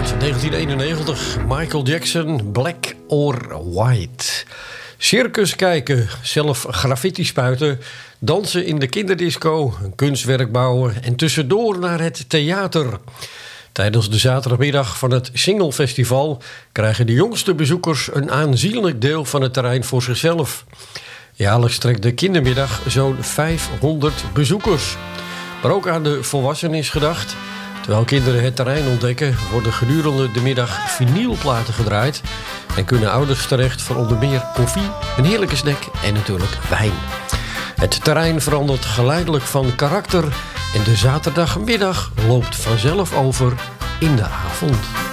1991, Michael Jackson, Black or White. Circus kijken, zelf graffiti spuiten, dansen in de kinderdisco, een kunstwerk bouwen en tussendoor naar het theater. Tijdens de zaterdagmiddag van het Single Festival krijgen de jongste bezoekers een aanzienlijk deel van het terrein voor zichzelf. Jaarlijks trekt de kindermiddag zo'n 500 bezoekers. Maar ook aan de volwassenen is gedacht. Terwijl kinderen het terrein ontdekken, worden gedurende de middag vinylplaten gedraaid en kunnen ouders terecht voor onder meer koffie, een heerlijke snack en natuurlijk wijn. Het terrein verandert geleidelijk van karakter en de zaterdagmiddag loopt vanzelf over in de avond.